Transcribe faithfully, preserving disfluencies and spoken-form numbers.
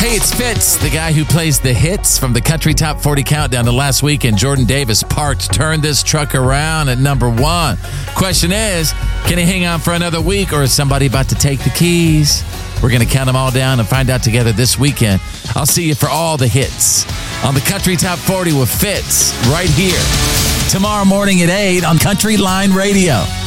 Hey, it's Fitz, the guy who plays the hits from the Country Top forty Countdown to last week, and Jordan Davis parked, turned this truck around at number one. Question is, can he hang on for another week, or is somebody about to take the keys? We're going to count them all down and find out together this weekend. I'll see you for all the hits on the Country Top forty with Fitz right here tomorrow morning at eight on Country Line Radio.